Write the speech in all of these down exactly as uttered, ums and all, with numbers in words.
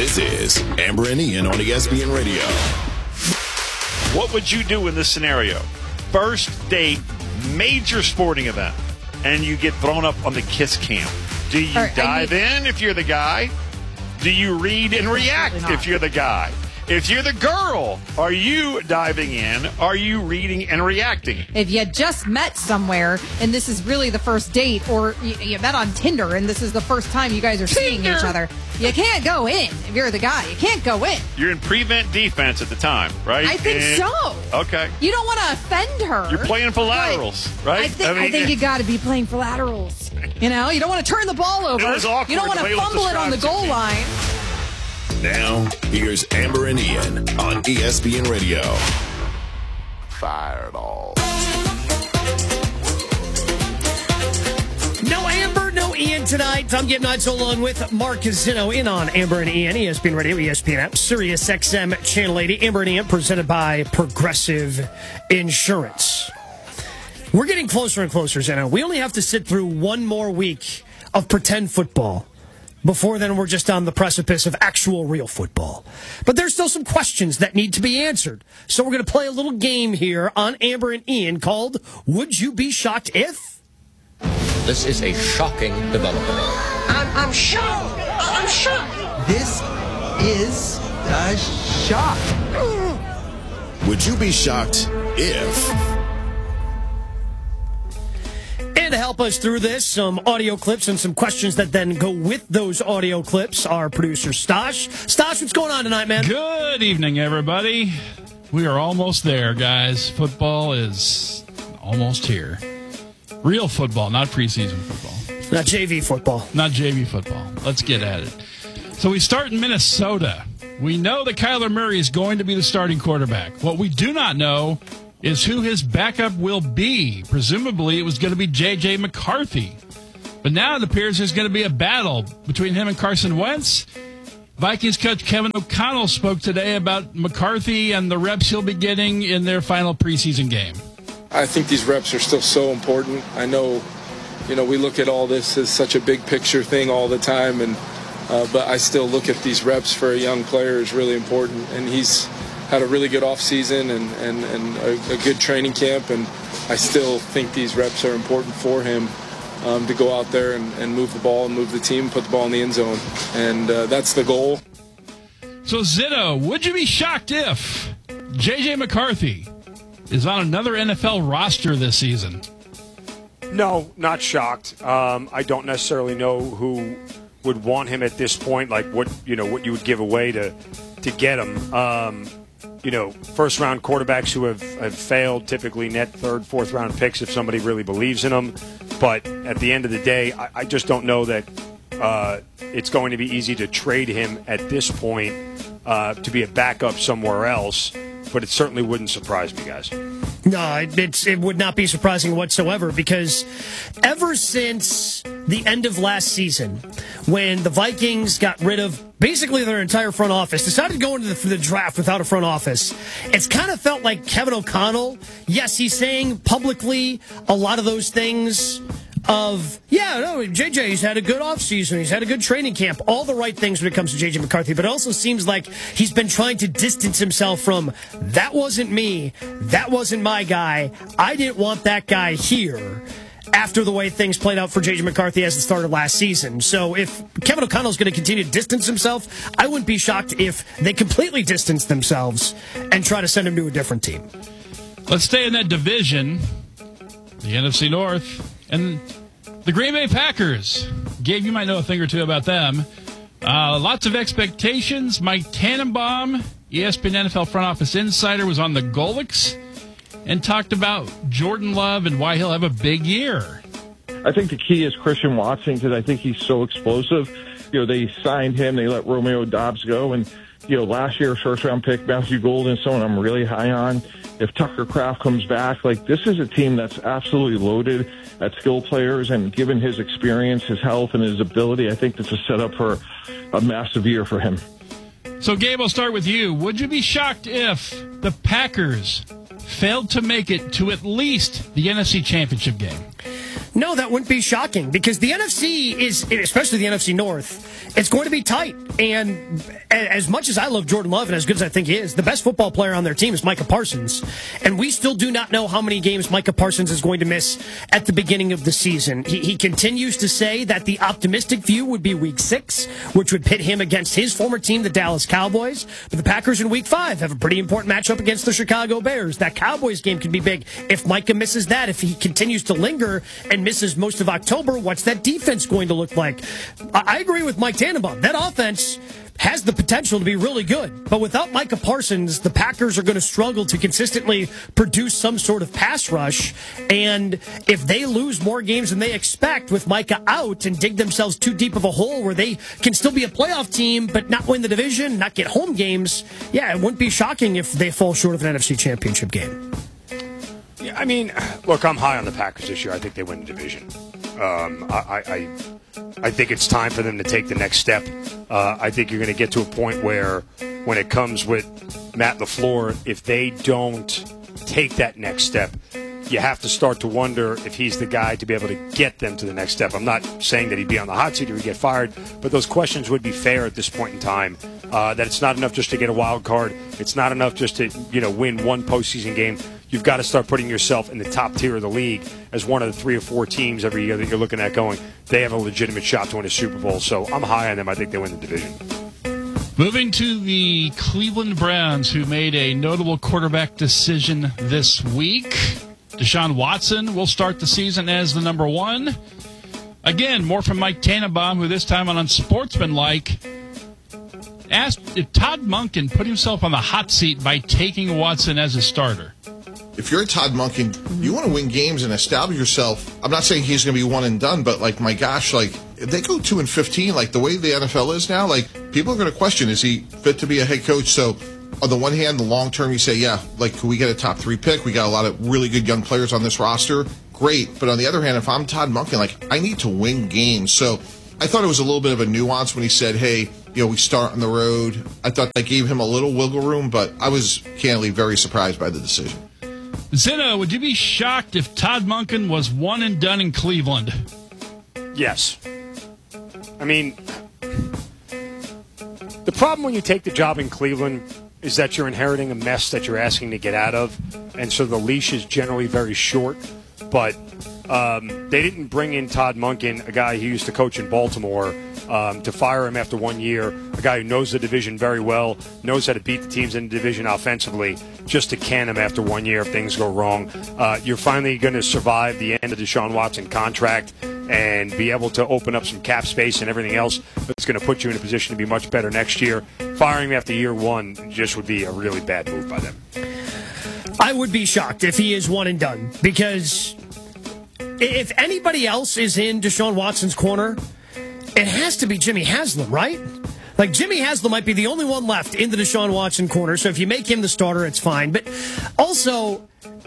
This is Amber and Ian on E S P N Radio. What would you do in this scenario? First date, major sporting event, and you get thrown up on the kiss cam. Do you right, dive need- in if you're the guy? Do you read and react if you're the guy? If you're the girl, are you diving in? Are you reading and reacting? If you just met somewhere and this is really the first date, or you, you met on Tinder and this is the first time you guys are seeing Tinder. each other, you can't go in. If you're the guy, you can't go in. You're in prevent defense at the time, right? I think and, so. Okay. You don't want to offend her. You're playing for laterals, right? I think, I, mean, I think you got to be playing for laterals. You know, you don't want to turn the ball over. It was awkward. You don't want to fumble it on the goal line. Now, here's Amber and Ian on E S P N Radio. Fireball. No Amber, no Ian tonight. Tom Gibnitz along with Mark Zino in on Amber and Ian, E S P N Radio, E S P N app, Sirius X M Channel eighty. Amber and Ian presented by Progressive Insurance. We're getting closer and closer, Zino. We only have to sit through one more week of pretend football. Before then, we're just on the precipice of actual real football. But there's still some questions that need to be answered. So we're going to play a little game here on Amber and Ian called Would You Be Shocked If? This is a shocking development. I'm, I'm shocked. I'm shocked. This is a shock. Would you be shocked if... And to help us through this, some audio clips and some questions that then go with those audio clips, our producer, Stosh. Stosh, what's going on tonight, man? Good evening, everybody. We are almost there, guys. Football is almost here. Real football, not preseason football. Not J V football. Not J V football. Let's get at it. So we start in Minnesota. We know that Kyler Murray is going to be the starting quarterback. What we do not know is who his backup will be. Presumably, it was going to be J J. McCarthy. But now it appears there's going to be a battle between him and Carson Wentz. Vikings coach Kevin O'Connell spoke today about McCarthy and the reps he'll be getting in their final preseason game. I think these reps are still so important. I know, you know, we look at all this as such a big picture thing all the time, and uh, but I still look at these reps for a young player as really important, and he's had a really good offseason and, and, and a, a good training camp, and I still think these reps are important for him um, to go out there and, and move the ball and move the team, put the ball in the end zone, and uh, that's the goal. So, Zitto, would you be shocked if J J. McCarthy is on another N F L roster this season? No, not shocked. Um, I don't necessarily know who would want him at this point, like what you know what you would give away to to get him. Um, You know, first-round quarterbacks who have, have failed typically net third, fourth-round picks if somebody really believes in them. But at the end of the day, I, I just don't know that uh, it's going to be easy to trade him at this point uh, to be a backup somewhere else. But it certainly wouldn't surprise me, guys. No, it, it's, it would not be surprising whatsoever, because ever since the end of last season, when the Vikings got rid of basically their entire front office, decided to go into the, the draft without a front office, it's kind of felt like Kevin O'Connell, yes, he's saying publicly a lot of those things of, yeah, no, J J's had a good offseason, he's had a good training camp, all the right things when it comes to J J McCarthy, but it also seems like he's been trying to distance himself from, that wasn't me, that wasn't my guy, I didn't want that guy here, after the way things played out for J J McCarthy as the start of last season. So if Kevin O'Connell's going to continue to distance himself, I wouldn't be shocked if they completely distance themselves and try to send him to a different team. Let's stay in that division, the N F C North, and the Green Bay Packers. Gabe, you might know a thing or two about them. Uh, lots of expectations. Mike Tannenbaum, E S P N N F L front office insider, was on the Golics and talked about Jordan Love and why he'll have a big year. I think the key is Christian Watson, because I think he's so explosive. You know, they signed him, they let Romeo Doubs go, and, you know, last year, first-round pick, Matthew Golden, someone I'm really high on. If Tucker Kraft comes back, like, this is a team that's absolutely loaded at skill players, and given his experience, his health, and his ability, I think this is set up for a massive year for him. So, Gabe, I'll start with you. Would you be shocked if the Packers failed to make it to at least the N F C Championship game? No, that wouldn't be shocking because the N F C is, especially the N F C North, it's going to be tight. And as much as I love Jordan Love and as good as I think he is, the best football player on their team is Micah Parsons. And we still do not know how many games Micah Parsons is going to miss at the beginning of the season. He, he continues to say that the optimistic view would be week six, which would pit him against his former team, the Dallas Cowboys. But the Packers in week five have a pretty important matchup against the Chicago Bears. That Cowboys game could be big. If Micah misses that, if he continues to linger and misses most of October, what's that defense going to look like? I agree with Mike Tannenbaum. That offense has the potential to be really good. But without Micah Parsons, the Packers are going to struggle to consistently produce some sort of pass rush. And if they lose more games than they expect with Micah out and dig themselves too deep of a hole where they can still be a playoff team but not win the division, not get home games, yeah, it wouldn't be shocking if they fall short of an N F C Championship game. Yeah, I mean, look, I'm high on the Packers this year. I think they win the division. Um, I, I, I think it's time for them to take the next step. Uh, I think you're going to get to a point where, when it comes with Matt LaFleur, if they don't take that next step, you have to start to wonder if he's the guy to be able to get them to the next step. I'm not saying that he'd be on the hot seat or he'd get fired, but those questions would be fair at this point in time. Uh, that it's not enough just to get a wild card. It's not enough just to, you know, win one postseason game. You've got to start putting yourself in the top tier of the league as one of the three or four teams every year that you're looking at going, they have a legitimate shot to win a Super Bowl. So I'm high on them. I think they win the division. Moving to the Cleveland Browns, who made a notable quarterback decision this week. Deshaun Watson will start the season as the number one. Again, more from Mike Tannenbaum, who this time on Unsportsmanlike asked if Todd Monken put himself on the hot seat by taking Watson as a starter. If you're Todd Monken, you want to win games and establish yourself. I'm not saying he's going to be one and done, but, like, my gosh, like, if they go two and fifteen, like, the way the N F L is now, like, people are going to question, is he fit to be a head coach? So, on the one hand, the long term, you say, yeah, like, could we get a top three pick? We got a lot of really good young players on this roster. Great. But on the other hand, if I'm Todd Monken, like, I need to win games. So, I thought it was a little bit of a nuance when he said, hey, you know, we start on the road. I thought that gave him a little wiggle room, but I was candidly very surprised by the decision. Zeno, would you be shocked if Todd Monken was one and done in Cleveland? Yes. I mean, the problem when you take the job in Cleveland is that you're inheriting a mess that you're asking to get out of, and so the leash is generally very short. But um, they didn't bring in Todd Monken, a guy who used to coach in Baltimore, um, to fire him after one year, a guy who knows the division very well, knows how to beat the teams in the division offensively, just to can him after one year if things go wrong. Uh, you're finally going to survive the end of the Deshaun Watson contract and be able to open up some cap space and everything else that's going to put you in a position to be much better next year. Firing him after year one just would be a really bad move by them. I would be shocked if he is one and done, because if anybody else is in Deshaun Watson's corner, it has to be Jimmy Haslam, right? Like, Jimmy Haslam might be the only one left in the Deshaun Watson corner, so if you make him the starter, it's fine. But also,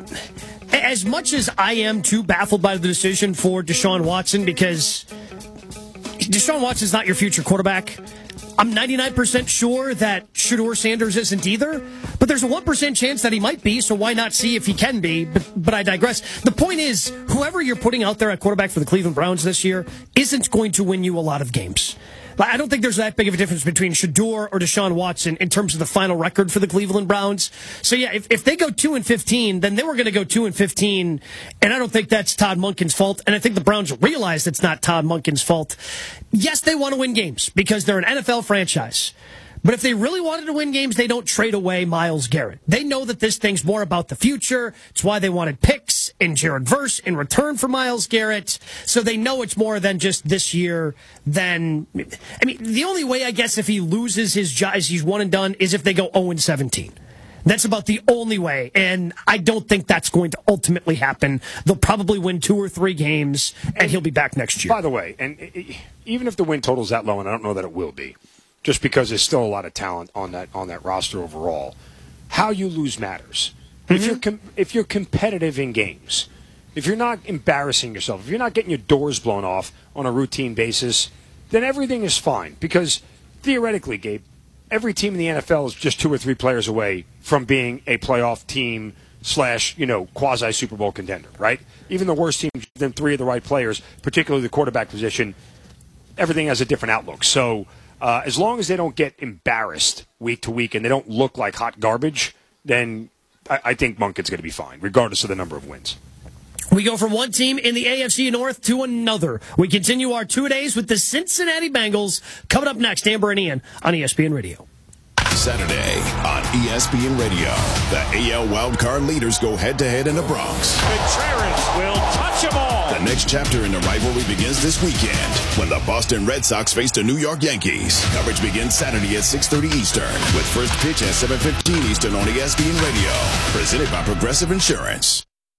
as much as I am too baffled by the decision for Deshaun Watson, because Deshaun Watson's not your future quarterback, I'm ninety-nine percent sure that Shedeur Sanders isn't either, but there's a one percent chance that he might be, so why not see if he can be? But, but I digress. The point is, whoever you're putting out there at quarterback for the Cleveland Browns this year isn't going to win you a lot of games. I don't think there's that big of a difference between Shedeur or Deshaun Watson in terms of the final record for the Cleveland Browns. So, yeah, if, if they go two and fifteen, then they were going to go two and fifteen, and I don't think that's Todd Monken's fault, and I think the Browns realize it's not Todd Monken's fault. Yes, they want to win games because they're an N F L franchise. But if they really wanted to win games, they don't trade away Myles Garrett. They know that this thing's more about the future. It's why they wanted picks and Jared Verse in return for Myles Garrett. So they know it's more than just this year. Than, I mean, the only way, I guess, if he loses his job, he's one and done, is if they go oh and seventeen. That's about the only way, and I don't think that's going to ultimately happen. They'll probably win two or three games, and he'll be back next year. By the way, and even if the win total's that low, and I don't know that it will be, just because there's still a lot of talent on that on that roster overall, how you lose matters. Mm-hmm. If you're com- if you're competitive in games, if you're not embarrassing yourself, if you're not getting your doors blown off on a routine basis, then everything is fine. Because theoretically, Gabe, every team in the N F L is just two or three players away from being a playoff team slash, you know, quasi Super Bowl contender, right? Even the worst team, give them three of the right players, particularly the quarterback position, everything has a different outlook. So uh, as long as they don't get embarrassed week to week and they don't look like hot garbage, then I, I think Monken's going to be fine, regardless of the number of wins. We go from one team in the A F C North to another. We continue our two-a-days with the Cincinnati Bengals. Coming up next, Amber and Ian on E S P N Radio. Saturday on E S P N Radio, the A L wildcard leaders go head-to-head in the Bronx. Contreras will touch them all. The next chapter in the rivalry begins this weekend when the Boston Red Sox face the New York Yankees. Coverage begins Saturday at six thirty Eastern with first pitch at seven fifteen Eastern on E S P N Radio. Presented by Progressive Insurance.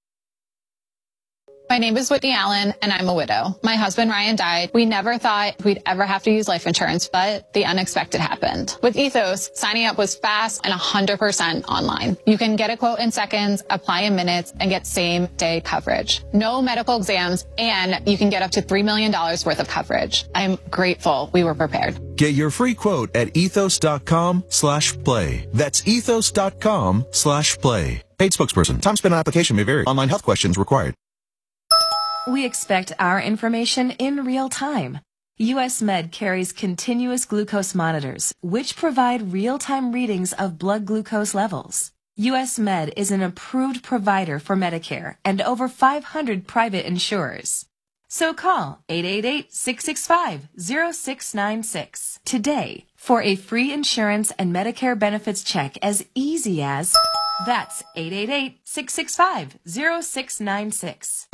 My name is Whitney Allen, and I'm a widow. My husband, Ryan, died. We never thought we'd ever have to use life insurance, but the unexpected happened. With Ethos, signing up was fast and one hundred percent online. You can get a quote in seconds, apply in minutes, and get same-day coverage. No medical exams, and you can get up to three million dollars worth of coverage. I'm grateful we were prepared. Get your free quote at ethos.com slash play. That's ethos.com slash play. Paid spokesperson. Time spent on application may vary. Online health questions required. We expect our information in real time. U S Med carries continuous glucose monitors, which provide real-time readings of blood glucose levels. U S Med is an approved provider for Medicare and over five hundred private insurers. So call eight eight eight, six six five, zero six nine six today for a free insurance and Medicare benefits check as easy as, that's eight eight eight, six six five, zero six nine six.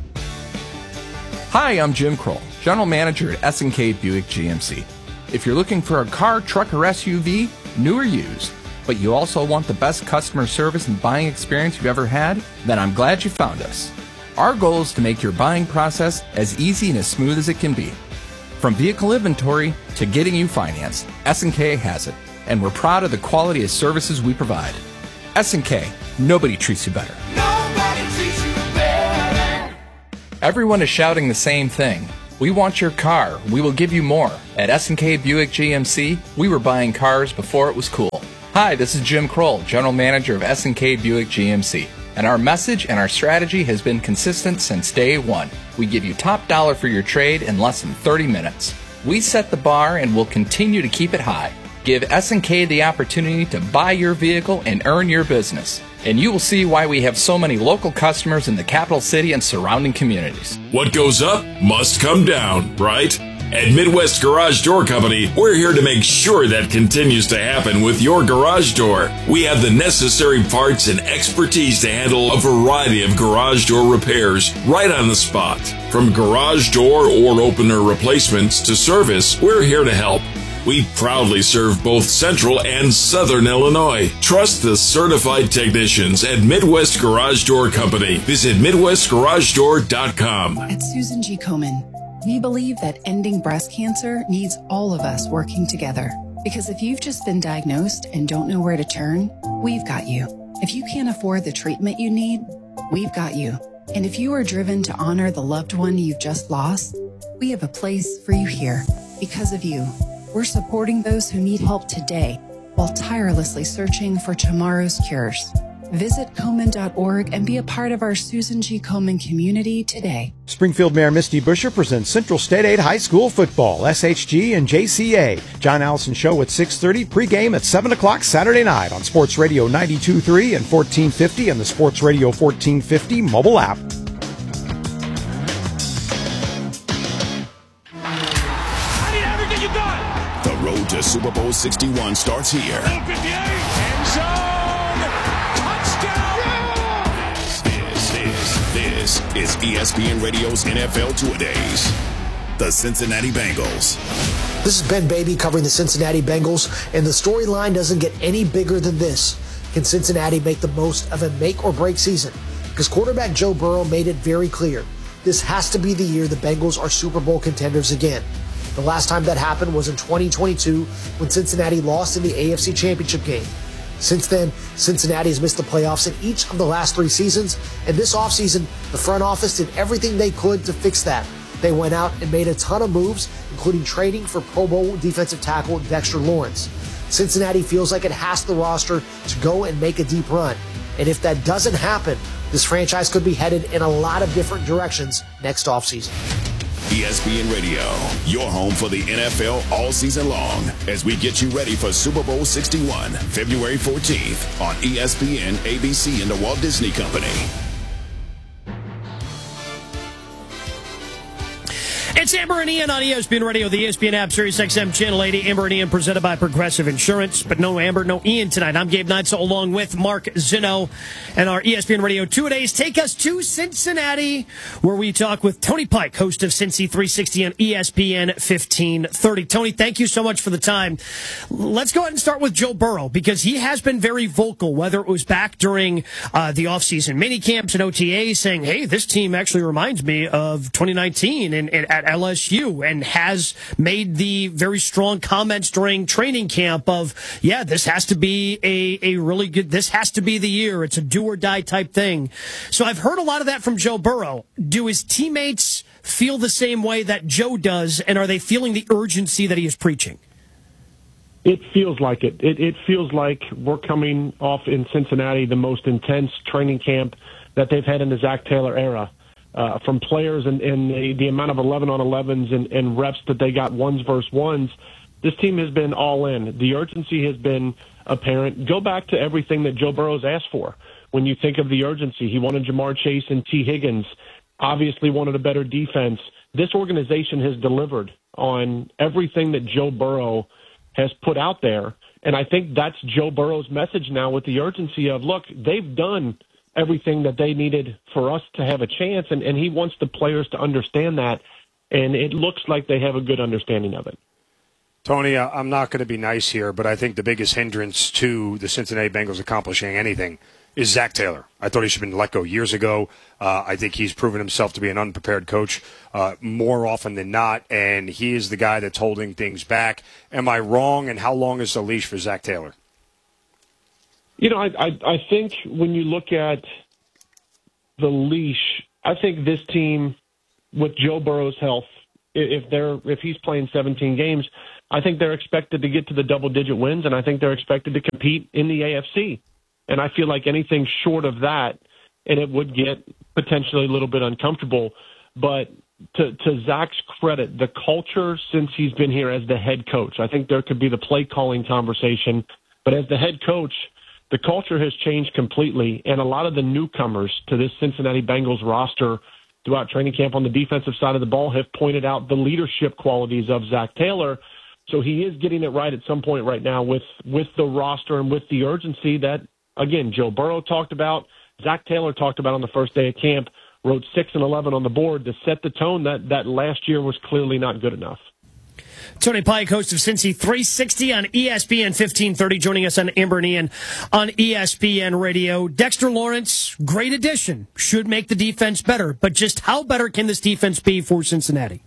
Hi, I'm Jim Kroll, General Manager at S and K Buick G M C. If you're looking for a car, truck, or S U V, new or used, but you also want the best customer service and buying experience you've ever had, then I'm glad you found us. Our goal is to make your buying process as easy and as smooth as it can be. From vehicle inventory to getting you financed, S and K has it, and we're proud of the quality of services we provide. S and K, nobody treats you better. Nobody treats you better. Everyone is shouting the same thing. We want your car. We will give you more. At S and K Buick G M C, we were buying cars before it was cool. Hi, this is Jim Kroll, General Manager of S and K Buick G M C. And our message and our strategy has been consistent since day one. We give you top dollar for your trade in less than thirty minutes. We set the bar and will continue to keep it high. Give S and K the opportunity to buy your vehicle and earn your business. And you will see why we have so many local customers in the capital city and surrounding communities. What goes up must come down, right? At Midwest Garage Door Company, we're here to make sure that continues to happen with your garage door. We have the necessary parts and expertise to handle a variety of garage door repairs right on the spot. From garage door or opener replacements to service, we're here to help. We proudly serve both Central and Southern Illinois. Trust the certified technicians at Midwest Garage Door Company. Visit midwest garage door dot com. At Susan G. Komen, we believe that ending breast cancer needs all of us working together. Because if you've just been diagnosed and don't know where to turn, we've got you. If you can't afford the treatment you need, we've got you. And if you are driven to honor the loved one you've just lost, we have a place for you here because of you. We're supporting those who need help today while tirelessly searching for tomorrow's cures. Visit Komen dot org and be a part of our Susan G. Komen community today. Springfield Mayor Misty Buscher presents Central State Aid High School Football, S H G and J C A. John Allison Show at six thirty, pregame at seven o'clock Saturday night on Sports Radio ninety-two point three and fourteen fifty and the Sports Radio fourteen fifty mobile app. The road to Super Bowl sixty-one starts here. End zone! Touchdown! This, this, this is E S P N Radio's N F L Two-A-Days. The Cincinnati Bengals. This is Ben Baby covering the Cincinnati Bengals, and the storyline doesn't get any bigger than this. Can Cincinnati make the most of a make-or-break season? Because quarterback Joe Burrow made it very clear. This has to be the year the Bengals are Super Bowl contenders again. The last time that happened was in twenty twenty-two when Cincinnati lost in the A F C Championship game. Since then, Cincinnati has missed the playoffs in each of the last three seasons, and this offseason, the front office did everything they could to fix that. They went out and made a ton of moves, including trading for Pro Bowl defensive tackle Dexter Lawrence. Cincinnati feels like it has the roster to go and make a deep run. And if that doesn't happen, this franchise could be headed in a lot of different directions next offseason. E S P N Radio, your home for the N F L all season long, as we get you ready for Super Bowl sixty-one, February fourteenth on E S P N, A B C, and the Walt Disney Company. It's Amber and Ian on E S P N Radio, the E S P N app, Sirius X M Channel eighty. Amber and Ian presented by Progressive Insurance. But no Amber, no Ian tonight. I'm Gabe Neitzel along with Mark Zinno and our E S P N Radio two-a-days take us to Cincinnati, where we talk with Tony Pike, host of Cincy three sixty on E S P N fifteen thirty. Tony, thank you so much for the time. Let's go ahead and start with Joe Burrow, because he has been very vocal, whether it was back during uh, the offseason mini camps and O T As, saying, hey, this team actually reminds me of twenty nineteen and, and at L S U, and has made the very strong comments during training camp of, yeah, this has to be a, a really good, this has to be the year. It's a do or die type thing. So I've heard a lot of that from Joe Burrow. Do his teammates feel the same way that Joe does, and are they feeling the urgency that he is preaching? It feels like it. It, it feels like we're coming off in Cincinnati the most intense training camp that they've had in the Zach Taylor era. Uh, from players and, and the, the amount of eleven on elevens and, and reps that they got ones versus ones, this team has been all in. The urgency has been apparent. Go back to everything that Joe Burrow's asked for. When you think of the urgency, he wanted Jamar Chase and T. Higgins, obviously wanted a better defense. This organization has delivered on everything that Joe Burrow has put out there, and I think that's Joe Burrow's message now, with the urgency of, look, they've done everything that they needed for us to have a chance, and, and he wants the players to understand that, and it looks like they have a good understanding of it. Tony, I'm not going to be nice here, but I think the biggest hindrance to the Cincinnati Bengals accomplishing anything is Zach Taylor. I thought he should have been let go years ago. Uh, I think he's proven himself to be an unprepared coach uh, more often than not, and he is the guy that's holding things back. Am I wrong, and how long is the leash for Zach Taylor? You know, I, I I think when you look at the leash, I think this team, with Joe Burrow's health, if they're if he's playing seventeen games, I think they're expected to get to the double-digit wins, and I think they're expected to compete in the A F C. And I feel like anything short of that, and it would get potentially a little bit uncomfortable. But to, to Zach's credit, the culture since he's been here as the head coach, I think there could be the play-calling conversation, but as the head coach, the culture has changed completely, and a lot of the newcomers to this Cincinnati Bengals roster throughout training camp on the defensive side of the ball have pointed out the leadership qualities of Zach Taylor. So he is getting it right at some point right now with, with the roster and with the urgency that, again, Joe Burrow talked about, Zach Taylor talked about on the first day of camp, wrote six and eleven on the board to set the tone that, that last year was clearly not good enough. Tony Pike, host of Cincy three sixty on E S P N fifteen thirty, joining us on Amber and Ian on E S P N Radio. Dexter Lawrence, great addition, should make the defense better, but just how better can this defense be for Cincinnati?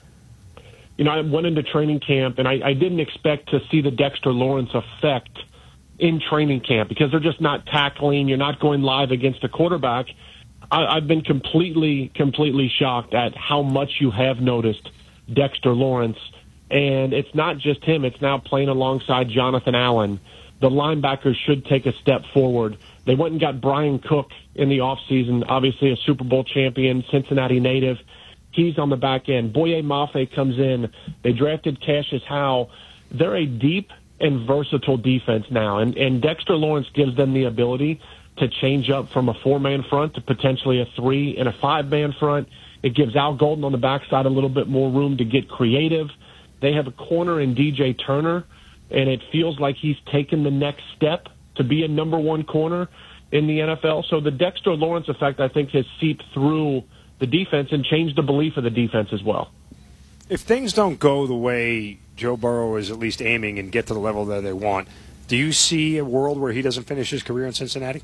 You know, I went into training camp, and I, I didn't expect to see the Dexter Lawrence effect in training camp because they're just not tackling. You're not going live against a quarterback. I, I've been completely, completely shocked at how much you have noticed Dexter Lawrence. And it's not just him. It's now playing alongside Jonathan Allen. The linebackers should take a step forward. They went and got Brian Cook in the offseason, obviously a Super Bowl champion, Cincinnati native. He's on the back end. Boye Mafe comes in. They drafted Cassius Howe. They're a deep and versatile defense now, and, and Dexter Lawrence gives them the ability to change up from a four-man front to potentially a three- and a five-man front. It gives Al Golden on the backside a little bit more room to get creative. They have a corner in D J Turner, and it feels like he's taken the next step to be a number one corner in the N F L. So the Dexter Lawrence effect, I think, has seeped through the defense and changed the belief of the defense as well. If things don't go the way Joe Burrow is at least aiming and get to the level that they want, do you see a world where he doesn't finish his career in Cincinnati?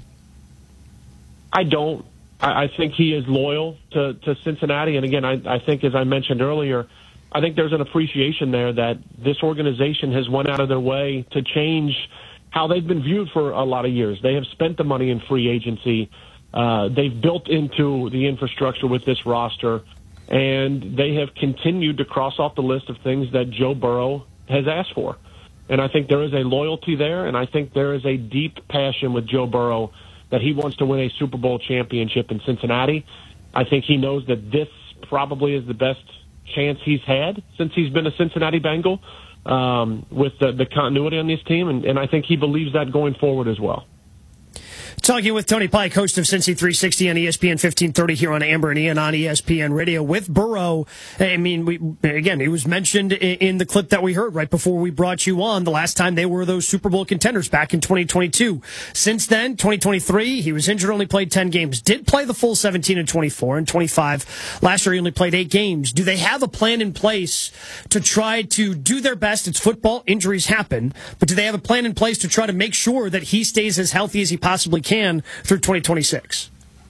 I don't. I, I think he is loyal to, to Cincinnati. And, again, I, I think, as I mentioned earlier, I think there's an appreciation there that this organization has went out of their way to change how they've been viewed for a lot of years. They have spent the money in free agency. Uh, they've built into the infrastructure with this roster, and they have continued to cross off the list of things that Joe Burrow has asked for. And I think there is a loyalty there, and I think there is a deep passion with Joe Burrow that he wants to win a Super Bowl championship in Cincinnati. I think he knows that this probably is the best chance he's had since he's been a Cincinnati Bengal um, with the, the continuity on this team, and, and I think he believes that going forward as well. Talking with Tony Pike, host of Cincy three sixty on E S P N fifteen thirty here on Amber and Ian on E S P N Radio with Burrow. I mean, we, again, it was mentioned in the clip that we heard right before we brought you on the last time they were those Super Bowl contenders back in twenty twenty-two. Since then, twenty twenty-three, he was injured, only played ten games. Did play the full seventeen and twenty-four and twenty-five. Last year, he only played eight games. Do they have a plan in place to try to do their best? It's football. Injuries happen. But do they have a plan in place to try to make sure that he stays as healthy as he possibly can through twenty twenty-six?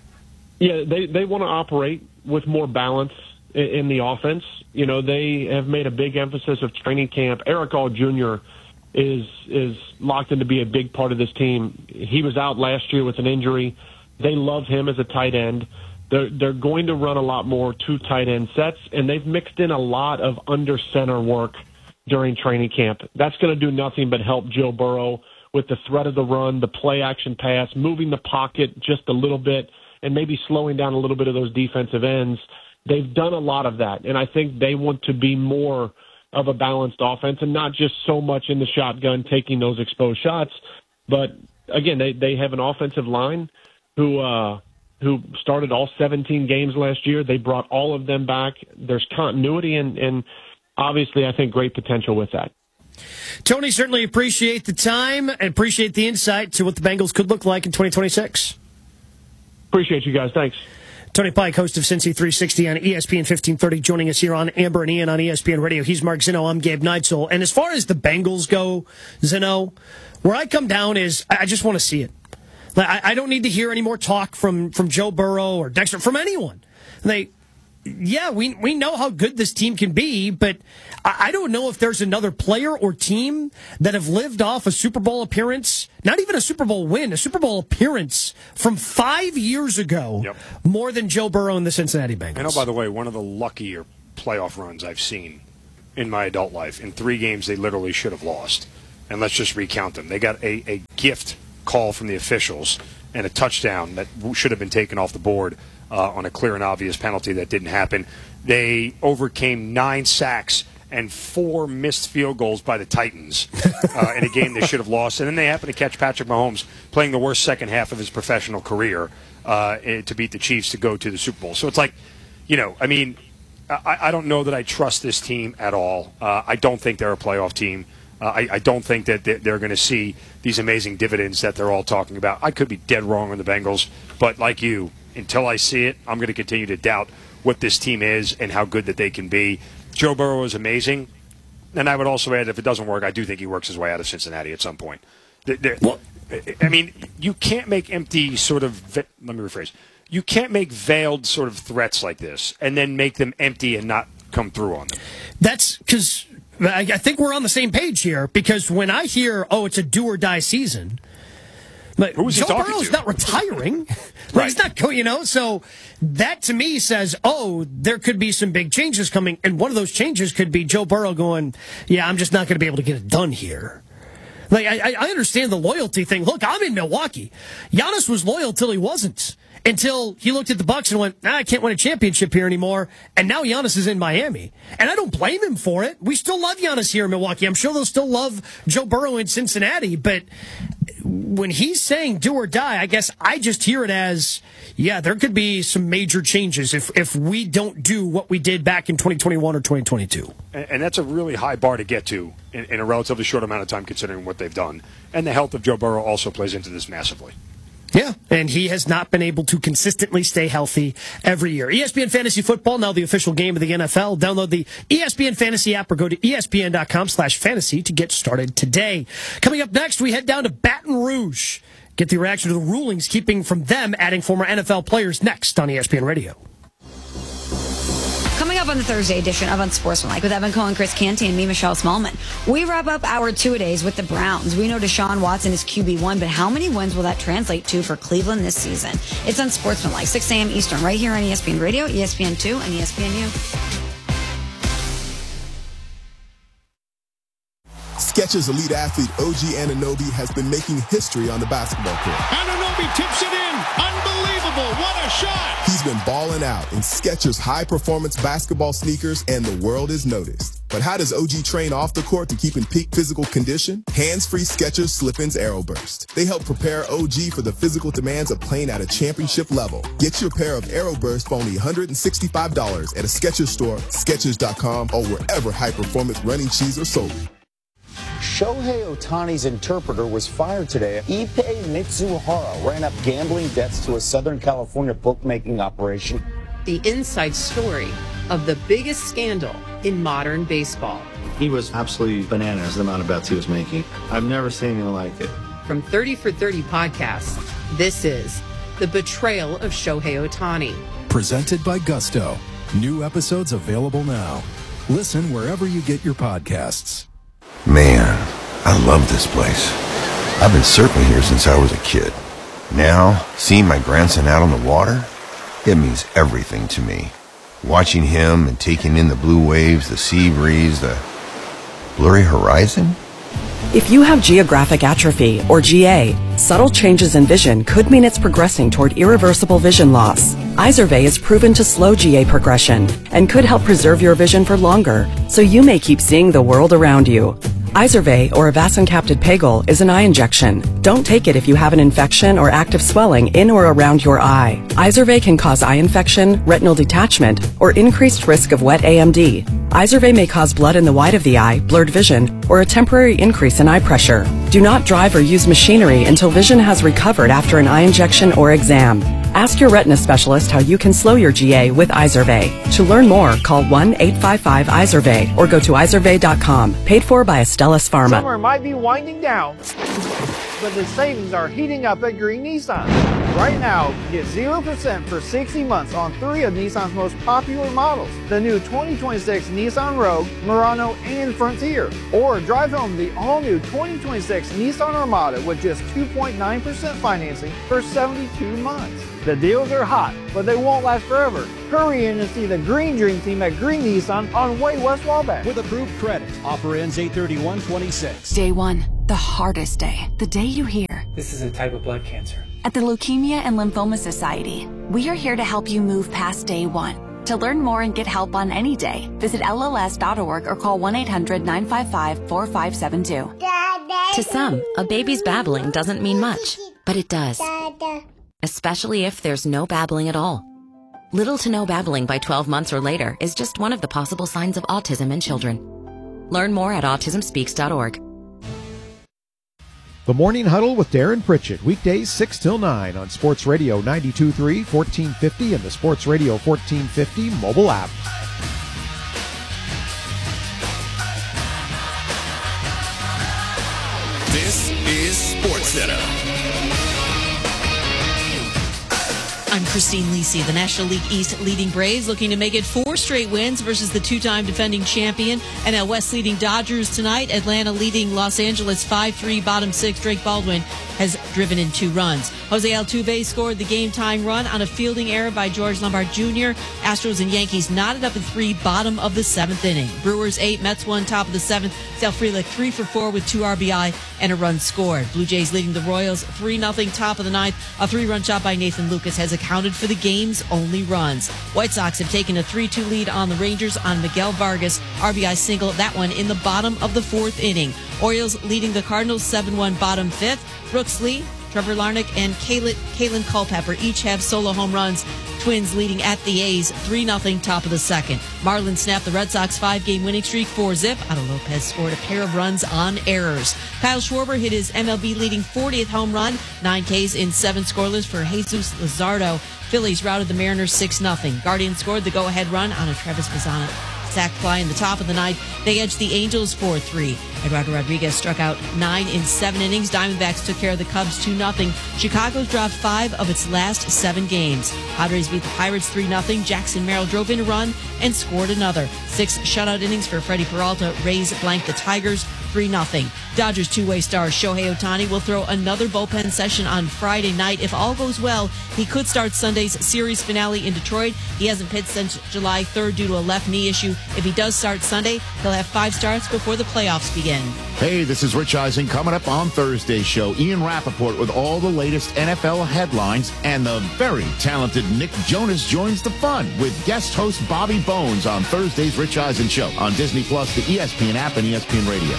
Yeah, they, they want to operate with more balance in, in the offense. You know, they have made a big emphasis of training camp. Eric All Junior is is locked in to be a big part of this team. He was out last year with an injury. They love him as a tight end. They're, they're going to run a lot more two tight end sets, and they've mixed in a lot of under center work during training camp. That's going to do nothing but help Joe Burrow with the threat of the run, the play action pass, moving the pocket just a little bit, and maybe slowing down a little bit of those defensive ends. They've done a lot of that, and I think they want to be more of a balanced offense and not just so much in the shotgun taking those exposed shots. But, again, they, they have an offensive line who uh, who started all seventeen games last year. They brought all of them back. There's continuity and, and obviously, I think, great potential with that. Tony, certainly appreciate the time and appreciate the insight to what the Bengals could look like in twenty twenty-six. Appreciate you guys. Thanks. Tony Pike, host of Cincy three sixty on E S P N fifteen thirty, joining us here on Amber and Ian on E S P N Radio. He's Mark Zinno. I'm Gabe Neitzel. And as far as the Bengals go, Zinno, where I come down is I just want to see it. I don't need to hear any more talk from, from Joe Burrow or Dexter, from anyone. They... Yeah, we we know how good this team can be, but I don't know if there's another player or team that have lived off a Super Bowl appearance, not even a Super Bowl win, a Super Bowl appearance from five years ago, yep. more than Joe Burrow and the Cincinnati Bengals. And oh, by the way, one of the luckier playoff runs I've seen in my adult life. In three games, they literally should have lost. And let's just recount them. They got a, a gift call from the officials and a touchdown that should have been taken off the board Uh, on a clear and obvious penalty that didn't happen. They overcame nine sacks and four missed field goals by the Titans uh, in a game they should have lost. And then they happened to catch Patrick Mahomes playing the worst second half of his professional career uh, to beat the Chiefs to go to the Super Bowl. So it's like, you know, I mean, I, I don't know that I trust this team at all. Uh, I don't think they're a playoff team. Uh, I, I don't think that they're going to see these amazing dividends that they're all talking about. I could be dead wrong on the Bengals, but like you, until I see it, I'm going to continue to doubt what this team is and how good that they can be. Joe Burrow is amazing. And I would also add, if it doesn't work, I do think he works his way out of Cincinnati at some point. They're, I mean, you can't make empty sort of, let me rephrase, you can't make veiled sort of threats like this and then make them empty and not come through on them. That's because I think we're on the same page here, because when I hear, oh, it's a do-or-die season, but Who is he Joe talking Burrow's to? not retiring. Right. He's not, you know, so that to me says, oh, there could be some big changes coming. And one of those changes could be Joe Burrow going, yeah, I'm just not going to be able to get it done here. Like, I, I understand the loyalty thing. Look, I'm in Milwaukee. Giannis was loyal till he wasn't. Until he looked at the Bucks and went, nah, I can't win a championship here anymore. And now Giannis is in Miami. And I don't blame him for it. We still love Giannis here in Milwaukee. I'm sure they'll still love Joe Burrow in Cincinnati. But when he's saying do or die, I guess I just hear it as, yeah, there could be some major changes if, if we don't do what we did back in twenty twenty-one or twenty twenty-two. And, and that's a really high bar to get to in, in a relatively short amount of time considering what they've done. And the health of Joe Burrow also plays into this massively. Yeah, and he has not been able to consistently stay healthy every year. E S P N Fantasy Football, now the official game of the N F L. Download the E S P N Fantasy app or go to E S P N dot com slash fantasy to get started today. Coming up next, we head down to Baton Rouge. Get the reaction to the rulings keeping from them adding former N F L players next on E S P N Radio. Coming up on the Thursday edition of Unsportsmanlike with Evan Cohen, Chris Canty, and me, Michelle Smallman. We wrap up our two-a-days with the Browns. We know Deshaun Watson is Q B one, but how many wins will that translate to for Cleveland this season? It's Unsportsmanlike, six a.m. Eastern, right here on E S P N Radio, E S P N two, and E S P N U. Skechers elite athlete O G Anunoby has been making history on the basketball court. Anunoby tips it in. Unbelievable. What a shot. He's been balling out in Skechers high-performance basketball sneakers, and the world is noticed. But how does O G train off the court to keep in peak physical condition? Hands-free Skechers Slip-ins Aeroburst. They help prepare O G for the physical demands of playing at a championship level. Get your pair of Aeroburst for only one hundred sixty-five dollars at a Skechers store, Skechers dot com, or wherever high-performance running shoes are sold. Shohei Ohtani's interpreter was fired today. Ippei Mitsuhara ran up gambling debts to a Southern California bookmaking operation. The inside story of the biggest scandal in modern baseball. He was absolutely bananas, the amount of bets he was making. I've never seen anything like it. From thirty for thirty podcasts, this is The Betrayal of Shohei Ohtani. Presented by Gusto. New episodes available now. Listen wherever you get your podcasts. Man, I love this place. I've been surfing here since I was a kid. Now, seeing my grandson out on the water, it means everything to me. Watching him and taking in the blue waves, the sea breeze, the blurry horizon. If you have geographic atrophy, or G A, subtle changes in vision could mean it's progressing toward irreversible vision loss. Izervay is proven to slow G A progression and could help preserve your vision for longer, so you may keep seeing the world around you. Izervay, or avacincaptad pegol, is an eye injection. Don't take it if you have an infection or active swelling in or around your eye. Izervay can cause eye infection, retinal detachment, or increased risk of wet A M D. Izervay may cause blood in the white of the eye, blurred vision, or a temporary increase in eye pressure. Do not drive or use machinery until vision has recovered after an eye injection or exam. Ask your retina specialist how you can slow your G A with Izervay. To learn more, call one eight five five Izervay or go to Izervay dot com. Paid for by Astellas Pharma. Summer might be winding down, but the savings are heating up at Green Nissan. Right now, get zero percent for sixty months on three of Nissan's most popular models. The new twenty twenty-six Nissan Rogue, Murano, and Frontier. Or drive home the all-new twenty twenty-six Nissan Armada with just two point nine percent financing for seventy-two months. The deals are hot, but they won't last forever. Hurry in and see the Green Dream Team at Green Nissan on Way West Wabash. With approved credit. Offer ends eight thirty-one twenty-six. Day one, the hardest day. The day you hear, this is a type of blood cancer. At the Leukemia and Lymphoma Society, we are here to help you move past day one. To learn more and get help on any day, visit L L S dot org or call one eight hundred nine five five four five seven two. To some, a baby's babbling doesn't mean much, but it does. Especially if there's no babbling at all. Little to no babbling by twelve months or later is just one of the possible signs of autism in children. Learn more at autism speaks dot org. The Morning Huddle with Darren Pritchett, weekdays six till nine on Sports Radio ninety-two point three, fourteen fifty, and the Sports Radio fourteen fifty mobile app. This is SportsCenter. I'm Christine Lisi. The National League East leading Braves looking to make it four straight wins versus the two-time defending champion. N L West leading Dodgers tonight. Atlanta leading Los Angeles five three, bottom six. Drake Baldwin has driven in two runs. Jose Altuve scored the game-tying run on a fielding error by George Lombard Junior Astros and Yankees knotted up in three, bottom of the seventh inning. Brewers eight, Mets one, top of the seventh. Sal Frelick three for four with two R B I and a run scored. Blue Jays leading the Royals three nothing, top of the ninth. A three-run shot by Nathan Lucas has accounted for the game's only runs. White Sox have taken a three two lead on the Rangers on Miguel Vargas. R B I single, that one in the bottom of the fourth inning. Orioles leading the Cardinals seven one, bottom fifth. Brooks Lee, Trevor Larnach, and Kalen Culpepper each have solo home runs. Twins leading at the A's three nothing, top of the second. Marlins snapped the Red Sox five-game winning streak four zip. Otto Lopez scored a pair of runs on errors. Kyle Schwarber hit his M L B leading fortieth home run, nine Ks in seven scoreless for Jesus Luzardo. Phillies routed the Mariners six nothing. Guardians scored the go-ahead run on a Travis Mazzana sac fly in the top of the ninth. They edged the Angels four three. Eduardo Rodriguez struck out nine in seven innings. Diamondbacks took care of the Cubs two nothing. Chicago's dropped five of its last seven games. Padres beat the Pirates three nothing. Jackson Merrill drove in a run and scored another. Six shutout innings for Freddie Peralta. Rays blanked the Tigers three nothing. Dodgers two-way star Shohei Ohtani will throw another bullpen session on Friday night. If all goes well, he could start Sunday's series finale in Detroit. He hasn't pitched since July third due to a left knee issue. If he does start Sunday, he'll have five starts before the playoffs begin. Hey, this is Rich Eisen. Coming up on Thursday's show, Ian Rappaport with all the latest N F L headlines, and the very talented Nick Jonas joins the fun with guest host Bobby Bones on Thursday's Rich Eisen Show on Disney Plus, the E S P N app, and E S P N Radio.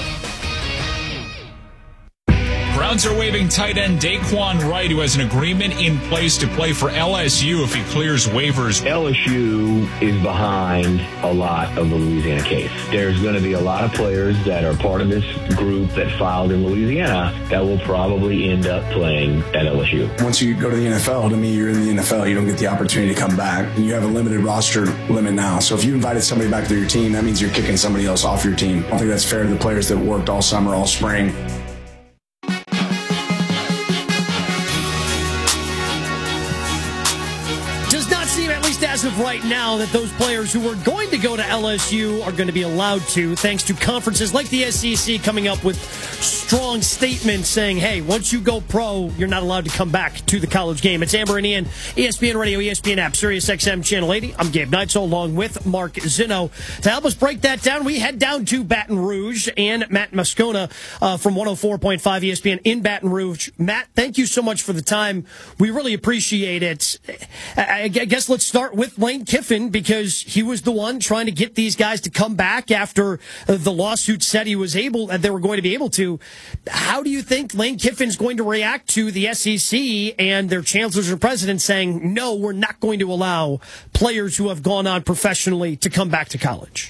Browns are waiving tight end Daquan Wright, who has an agreement in place to play for L S U if he clears waivers. L S U is behind a lot of the Louisiana case. There's going to be a lot of players that are part of this group that filed in Louisiana that will probably end up playing at L S U. Once you go to the N F L, to me, you're in the N F L. You don't get the opportunity to come back. And you have a limited roster limit now. So if you invited somebody back to your team, that means you're kicking somebody else off your team. I don't think that's fair to the players that worked all summer, all spring. As of right now, that those players who were going to go to L S U are going to be allowed to, thanks to conferences like the S E C coming up with strong statements saying, hey, once you go pro, you're not allowed to come back to the college game. It's Amber and Ian, E S P N Radio, E S P N app, Sirius X M Channel eighty. I'm Gabe Neitzel along with Mark Zinno. To help us break that down, we head down to Baton Rouge and Matt Moscona uh, from one oh four point five E S P N in Baton Rouge. Matt, thank you so much for the time. We really appreciate it. I, I guess let's start with Lane Kiffin, because he was the one trying to get these guys to come back after the lawsuit said he was able, that they were going to be able to. How do you think Lane Kiffin's going to react to the S E C and their chancellors and presidents saying, no, we're not going to allow players who have gone on professionally to come back to college?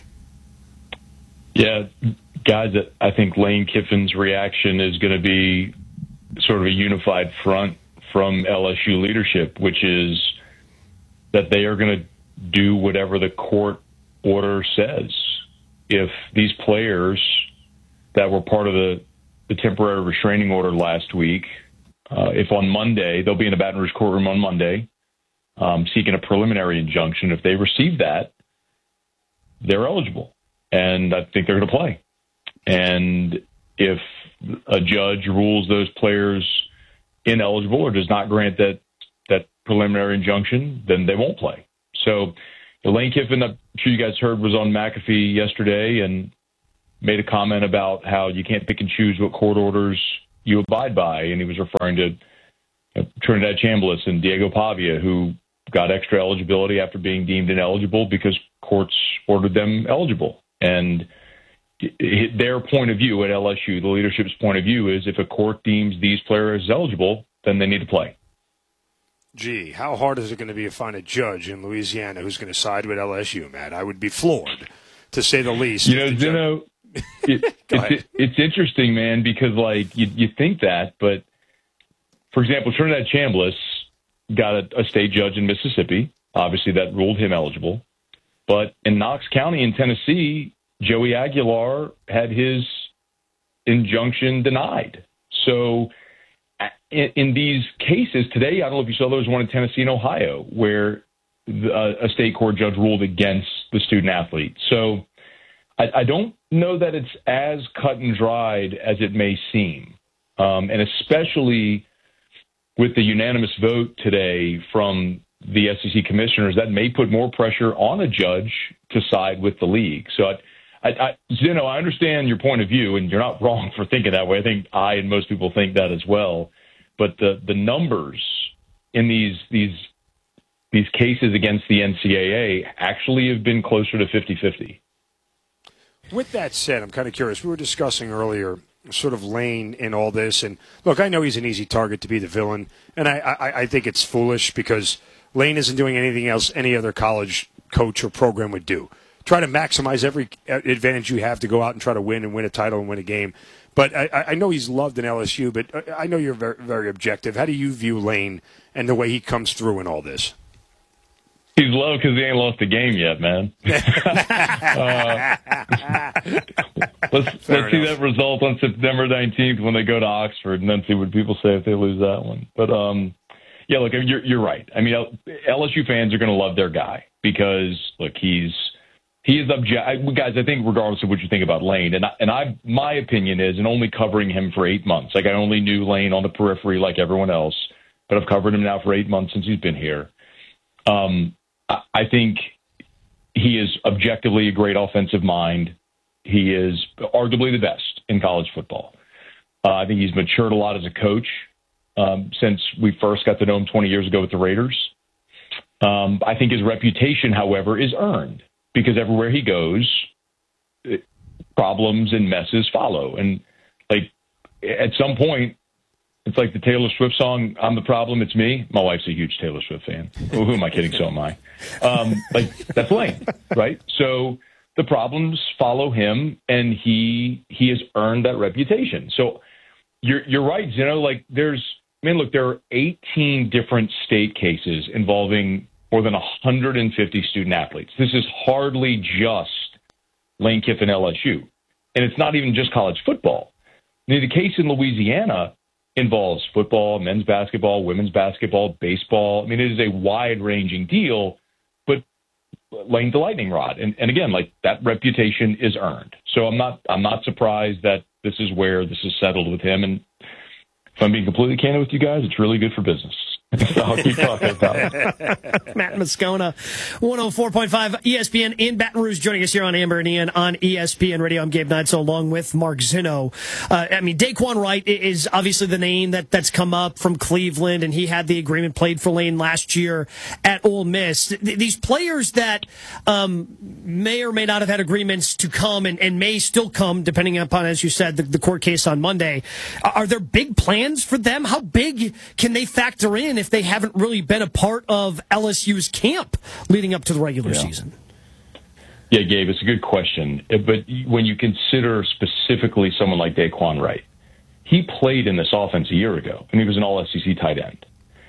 Yeah, guys, I think Lane Kiffin's reaction is going to be sort of a unified front from L S U leadership, which is that they are going to do whatever the court order says. If these players that were part of the, the temporary restraining order last week, uh, if on Monday, they'll be in a Baton Rouge courtroom on Monday, um, seeking a preliminary injunction. If they receive that, they're eligible. And I think they're going to play. And if a judge rules those players ineligible or does not grant that that preliminary injunction, then they won't play. So Lane Kiffin, I'm sure you guys heard, was on McAfee yesterday and made a comment about how you can't pick and choose what court orders you abide by. And he was referring to you know, Trinidad Chambliss and Diego Pavia, who got extra eligibility after being deemed ineligible because courts ordered them eligible. And their point of view at L S U, the leadership's point of view, is if a court deems these players eligible, then they need to play. Gee, how hard is it going to be to find a judge in Louisiana who's going to side with L S U, Matt? I would be floored, to say the least. You know, Zeno, it, it's, it's interesting, man, because, like, you, you think that, but, for example, Trinidad Chambliss got a, a state judge in Mississippi. Obviously, that ruled him eligible. But in Knox County in Tennessee, Joey Aguilar had his injunction denied. So in, in these cases today, I don't know if you saw there was one in Tennessee and Ohio where the, uh, a state court judge ruled against the student athlete. So I, I don't know that it's as cut and dried as it may seem. Um, and especially with the unanimous vote today from the S E C commissioners, that may put more pressure on a judge to side with the league. So, I, I, I, Zeno, I understand your point of view, and you're not wrong for thinking that way. I think I and most people think that as well. But the the numbers in these these these cases against the N C double A actually have been closer to fifty-fifty. With that said, I'm kind of curious. We were discussing earlier sort of Lane in all this. And, look, I know he's an easy target to be the villain, and I, I, I think it's foolish because Lane isn't doing anything else any other college coach or program would do. Try to maximize every advantage you have to go out and try to win and win a title and win a game. But I, I know he's loved in L S U, but I know you're very, very objective. How do you view Lane and the way he comes through in all this? He's low because he ain't lost a game yet, man. uh, let's Fair let's see that result on September nineteenth when they go to Oxford, and then see what people say if they lose that one. But um, yeah, look, you're you're right. I mean, L S U fans are going to love their guy because look, he's He is object, guys. I think regardless of what you think about Lane, and I, and I, my opinion is, and only covering him for eight months. Like I only knew Lane on the periphery, like everyone else, but I've covered him now for eight months since he's been here. Um, I, I think he is objectively a great offensive mind. He is arguably the best in college football. Uh, I think he's matured a lot as a coach um, since we first got to know him twenty years ago with the Raiders. Um, I think his reputation, however, is earned. Because everywhere he goes, problems and messes follow. And, like, at some point, it's like the Taylor Swift song, I'm the problem, it's me. My wife's a huge Taylor Swift fan. Well, who am I kidding? So am I. Um, like, that's Lane, right? So the problems follow him, and he he has earned that reputation. So you're, you're right, you know, like, there's, I mean, look, there are eighteen different state cases involving more than one hundred fifty student athletes. This is hardly just Lane Kiffin L S U. And it's not even just college football. I mean, the case in Louisiana involves football, men's basketball, women's basketball, baseball. I mean, it is a wide-ranging deal, but Lane's the lightning rod. And, and again, like, that reputation is earned. So I'm not I'm not surprised that this is where this is settled with him. And if I'm being completely candid with you guys, it's really good for business. So I'll keep talking about it. Matt Moscona, one oh four point five E S P N in Baton Rouge, joining us here on Amber and Ian on E S P N Radio. I'm Gabe Neitzel along with Mark Zinno. Uh, I mean, Daquan Wright is obviously the name that, that's come up from Cleveland, and he had the agreement, played for Lane last year at Ole Miss. These players that um, may or may not have had agreements to come and, and may still come, depending upon, as you said, the, the court case on Monday. Are there big plans for them? How big can they factor in if they haven't really been a part of L S U's camp leading up to the regular yeah. season? Yeah, Gabe, it's a good question. But when you consider specifically someone like Daquan Wright, he played in this offense a year ago, and he was an all S E C tight end.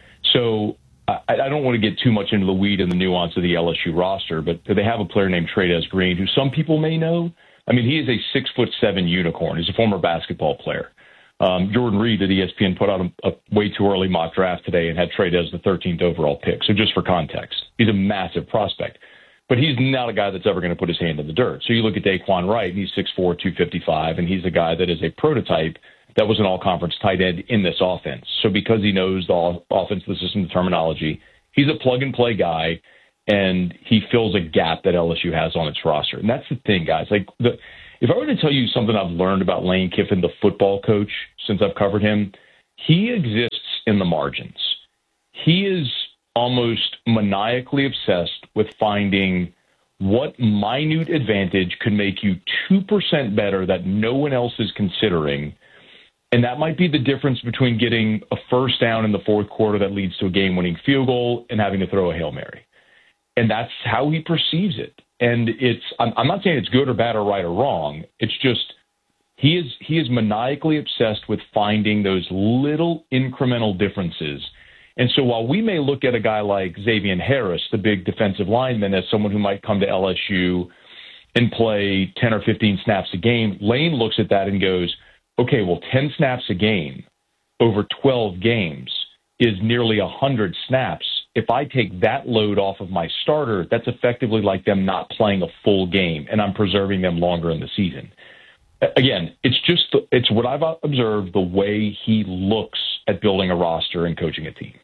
So I, I don't want to get too much into the weed and the nuance of the L S U roster, but they have a player named Trey'Dez Green, who some people may know. I mean, he is a six foot seven unicorn. He's a former basketball player. Um, Jordan Reed at E S P N put out a, a way too early mock draft today and had Trey'Dez the thirteenth overall pick. So just for context, he's a massive prospect. But he's not a guy that's ever going to put his hand in the dirt. So you look at Daquan Wright, and he's six four, two fifty-five, and he's a guy that is a prototype that was an all-conference tight end in this offense. So because he knows the offense, the system, the terminology, he's a plug-and-play guy, and he fills a gap that L S U has on its roster. And that's the thing, guys. Like the If I were to tell you something I've learned about Lane Kiffin, the football coach, since I've covered him, he exists in the margins. He is almost maniacally obsessed with finding what minute advantage could make you two percent better that no one else is considering. And that might be the difference between getting a first down in the fourth quarter that leads to a game-winning field goal and having to throw a Hail Mary. And that's how he perceives it. And it's, I'm, I'm not saying it's good or bad or right or wrong. It's just he is he is maniacally obsessed with finding those little incremental differences. And so while we may look at a guy like Xavier Harris, the big defensive lineman, as someone who might come to L S U and play ten or fifteen snaps a game, Lane looks at that and goes, okay, well, ten snaps a game over twelve games is nearly one hundred snaps. If I take that load off of my starter, that's effectively like them not playing a full game, and I'm preserving them longer in the season. Again, it's just, it's what I've observed, the way he looks at building a roster and coaching a team.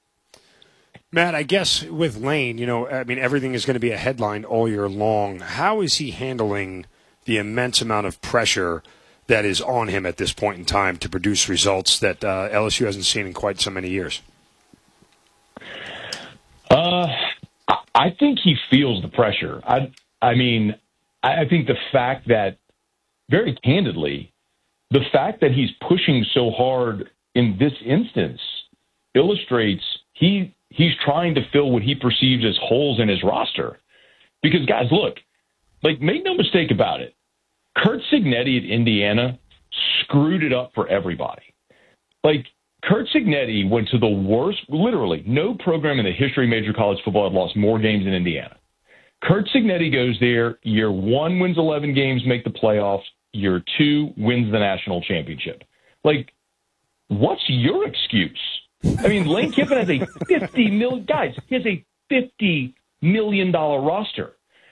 Matt, I guess with Lane, you know, I mean, everything is going to be a headline all year long. How is he handling the immense amount of pressure that is on him at this point in time to produce results that uh, L S U hasn't seen in quite so many years? Uh, I think he feels the pressure. I, I mean, I think the fact that, very candidly, the fact that he's pushing so hard in this instance illustrates he he's trying to fill what he perceives as holes in his roster. Because, guys, look, like, make no mistake about it. Curt Cignetti at Indiana screwed it up for everybody. Like, Curt Cignetti went to the worst, literally, no program in the history of major college football had lost more games than Indiana. Curt Cignetti goes there, year one wins eleven games, make the playoffs, year two wins the national championship. Like, what's your excuse? I mean, Lane Kiffin has a fifty million, guys, he has a fifty million dollars roster.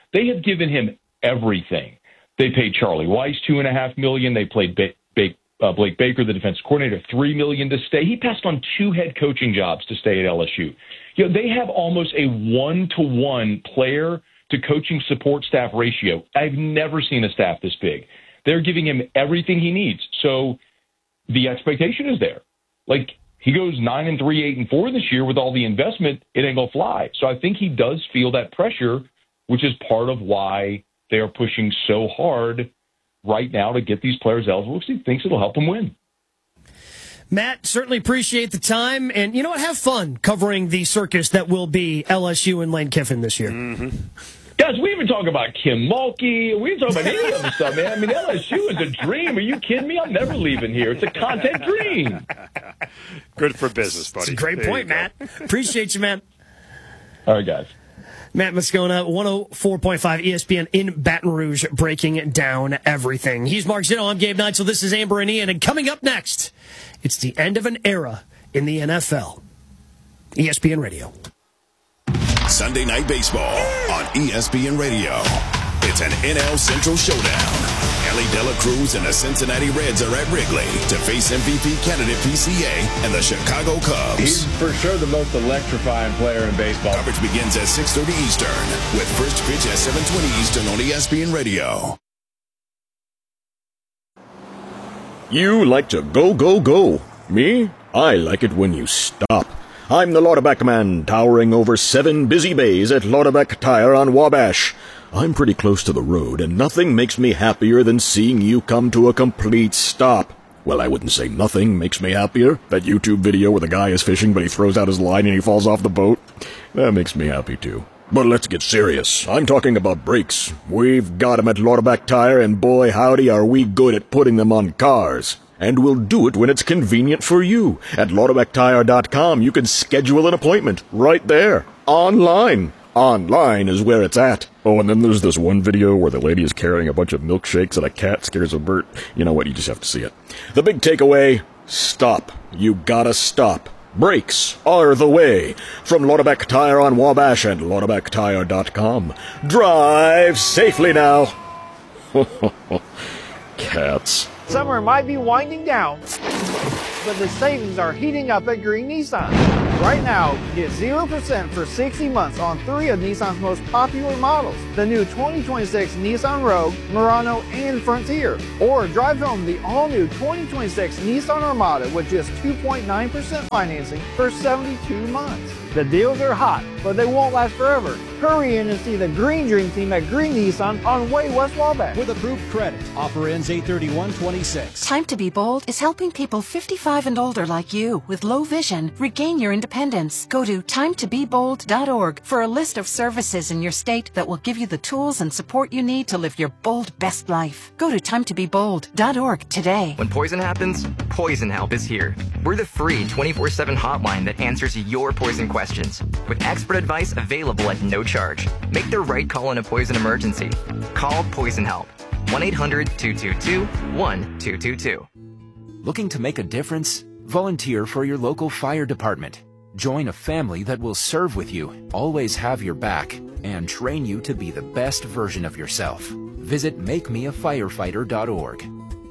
They have given him everything. They paid Charlie Weiss two and a half million. They played ba- ba- uh, Blake Baker, the defensive coordinator, three million to stay. He passed on two head coaching jobs to stay at L S U. You know, they have almost a one-to-one player to coaching support staff ratio. I've never seen a staff this big. They're giving him everything he needs. So the expectation is there. Like, he goes nine and three, eight and four this year with all the investment, it ain't gonna fly. So I think he does feel that pressure, which is part of why they are pushing so hard right now to get these players eligible, because he thinks it'll help them win. Matt, certainly appreciate the time. And you know what? Have fun covering the circus that will be L S U and Lane Kiffin this year. Mm-hmm. Guys, we even talk about Kim Mulkey. We didn't talk about any of the stuff, man. I mean, L S U is a dream. Are you kidding me? I'm never leaving here. It's a content dream. Good for business, buddy. It's a great There point, Matt. Appreciate you, man. All right, guys. Matt Moscona, one oh four point five E S P N in Baton Rouge, breaking down everything. He's Mark Zeno. I'm Gabe Knight. So this is Amber and Ian. And coming up next, it's the end of an era in the N F L. E S P N Radio. Sunday Night Baseball on E S P N Radio. It's an N L Central showdown. Ellie De La Cruz and the Cincinnati Reds are at Wrigley to face M V P candidate P C A and the Chicago Cubs. He's for sure the most electrifying player in baseball. Coverage begins at six thirty Eastern with first pitch at seven twenty Eastern on E S P N Radio. You like to go, go, go. Me? I like it when you stop. I'm the Lauterback Man, towering over seven busy bays at Lauterback Tire on Wabash. I'm pretty close to the road, and nothing makes me happier than seeing you come to a complete stop. Well, I wouldn't say nothing makes me happier. That YouTube video where the guy is fishing, but he throws out his line and he falls off the boat. That makes me happy, too. But let's get serious. I'm talking about brakes. We've got 'em at Lauterback Tire, and boy howdy are we good at putting them on cars. And we'll do it when it's convenient for you. At Lauterback Tire dot com, you can schedule an appointment right there, online. Online is where it's at. Oh, and then there's this one video where the lady is carrying a bunch of milkshakes and a cat scares a bird. You know what? You just have to see it. The big takeaway, stop. You gotta stop. Brakes are the way. From Lauterback Tire on Wabash and Lauterback Tire dot com. Drive safely now. Cats. Summer might be winding down, but the savings are heating up at Green Nissan. Right now, get zero percent for sixty months on three of Nissan's most popular models. The new twenty twenty-six Nissan Rogue, Murano, and Frontier. Or drive home the all-new twenty twenty-six Nissan Armada with just two point nine percent financing for seventy-two months. The deals are hot, but they won't last forever. Hurry in and see the Green Dream Team at Green Nissan on Way West Wabash. With approved credit. Offer ends eight thirty-one twenty-six. Time to Be Bold is helping people fifty-five and older like you with low vision regain your independence. Go to time to be bold dot org for a list of services in your state that will give you the tools and support you need to live your bold best life. Go to time to be bold dot org today. When poison happens, Poison Help is here. We're the free twenty-four seven hotline that answers your poison questions with expert advice available at no charge. Make the right call in a poison emergency. Call Poison Help. one eight hundred two two two one two two two. Looking to make a difference? Volunteer for your local fire department. Join a family that will serve with you, always have your back, and train you to be the best version of yourself. Visit make me a firefighter dot org.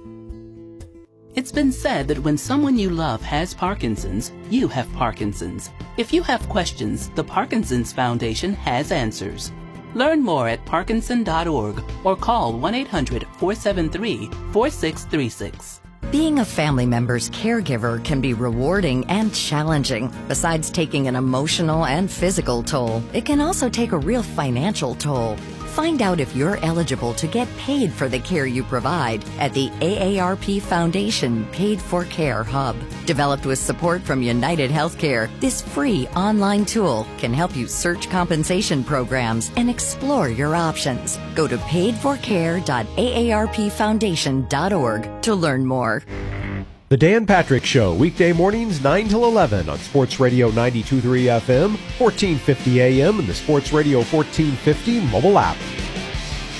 It's been said that when someone you love has Parkinson's, you have Parkinson's. If you have questions, the Parkinson's Foundation has answers. Learn more at parkinson dot org or call one eight hundred four seven three four six three six. Being a family member's caregiver can be rewarding and challenging. Besides taking an emotional and physical toll, it can also take a real financial toll. Find out if you're eligible to get paid for the care you provide at the A A R P Foundation Paid for Care Hub. Developed with support from United Healthcare, this free online tool can help you search compensation programs and explore your options. Go to paid for care dot A A R P foundation dot org to learn more. The Dan Patrick Show, weekday mornings nine till eleven on Sports Radio ninety-two point three F M, fourteen fifty A M, and the Sports Radio fourteen fifty mobile app.